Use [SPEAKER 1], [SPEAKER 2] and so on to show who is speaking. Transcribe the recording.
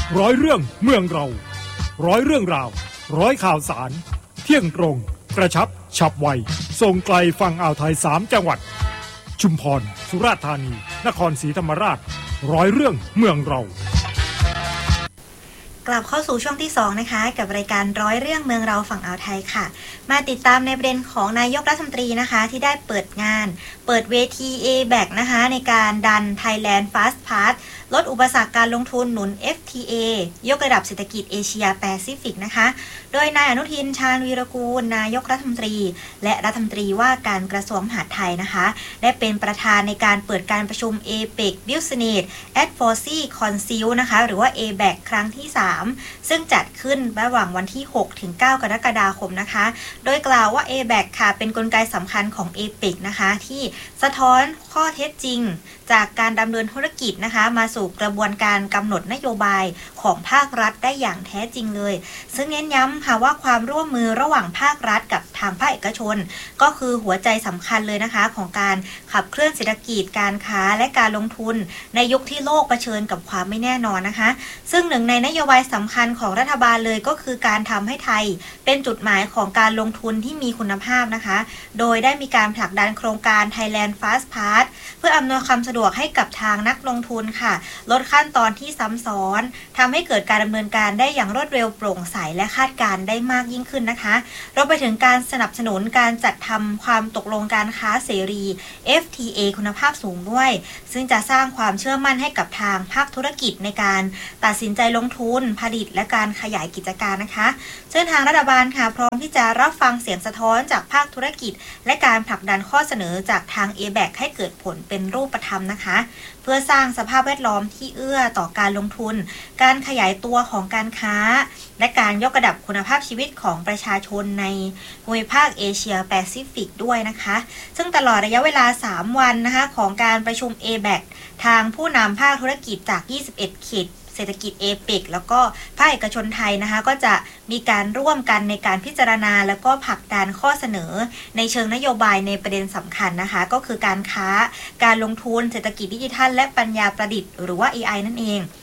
[SPEAKER 1] ร้อยเรื่องเมืองเราร้อยเรื่องราวร้อยข่าวสารเที่ยงตรงกระชับฉับไวส่งไกลฝั่งอ่าวไทย3จังหวัดชุมพรสุราษฎร์ธานีนครศรีธรรมราชร้อยเรื่องเมืองเรา
[SPEAKER 2] กลับเข้าสู่ช่วงที่2นะคะกับรายการร้อยเรื่องเมืองเราฝั่งอ่าวไทยค่ะมาติดตามในประเด็นของนายกรัฐมนตรีนะคะที่ได้เปิดเวที ABAC นะคะในการดัน Thailand Fast Path ลดอุปสรรคการลงทุนหนุน FTA ยกระดับเศรษฐกิจเอเชียแปซิฟิกนะคะโดยนายอนุทินชาญวีรกูลนายกรัฐมนตรีและรัฐมนตรีว่าการกระทรวงมหาดไทยนะคะได้เป็นประธานในการเปิดการประชุม APEC Business Advocacy Council นะคะหรือว่า ABAC ครั้งที่3ซึ่งจัดขึ้นระหว่างวันที่6ถึง9กรกฎาคมนะคะโดยกล่าวว่า ABAC ค่ะเป็นกลไกสำคัญของ APEC นะคะที่สะท้อนข้อเท็จจริงจากการดำเนินธุรกิจนะคะมาสู่กระบวนการกำหนดนโยบายของภาครัฐได้อย่างแท้จริงเลยซึ่งเน้นย้ำค่ะว่าความร่วมมือระหว่างภาครัฐกับทางภาคเอกชนก็คือหัวใจสำคัญเลยนะคะของการขับเคลื่อนเศรษฐกิจการค้าและการลงทุนในยุคที่โลกเผชิญกับความไม่แน่นอนนะคะซึ่งหนึ่งในนโยบายสำคัญของรัฐบาลเลยก็คือการทำให้ไทยเป็นจุดหมายของการลงทุนที่มีคุณภาพนะคะโดยได้มีการผลักดันโครงการ Thailand Fast Path เพื่ออำนวยความสะดวกให้กับทางนักลงทุนค่ะลดขั้นตอนที่ซ้ำซ้อนทำให้เกิดการดำเนินการได้อย่างรวดเร็วโปร่งใสและคาดการได้มากยิ่งขึ้นนะคะรวมไปถึงการสนับสนุนการจัดทำความตกลงการค้าเสรี FTA คุณภาพสูงด้วยซึ่งจะสร้างความเชื่อมั่นให้กับทางภาคธุรกิจในการตัดสินใจลงทุนผลิตและการขยายกิจการนะคะซึ่งทางรัฐบาลค่ะพร้อมที่จะรับฟังเสียงสะท้อนจากภาคธุรกิจและการผลักดันข้อเสนอจากทาง ABAC ให้เกิดผลเป็นรูปธรรมนะคะเพื่อสร้างสภาพแวดล้อมที่เอื้อต่อการลงทุนการขยายตัวของการค้าและการยกระดับคุณภาพชีวิตของประชาชนในภูมิภาคเอเชียแปซิฟิกด้วยนะคะซึ่งตลอดระยะเวลา3วันนะคะของการประชุม ABAC ทางผู้นำภาคธุรกิจจาก21เขตเศรษฐกิจ APEC แล้วก็ภาคเอกชนไทยนะคะก็จะมีการร่วมกันในการพิจารณาแล้วก็ผลักดันข้อเสนอในเชิงนโยบายในประเด็นสำคัญนะคะก็คือการค้าการลงทุนเศรษฐกิจดิจิทัลและปัญญาประดิษฐ์หรือว่า AI นั่นเอง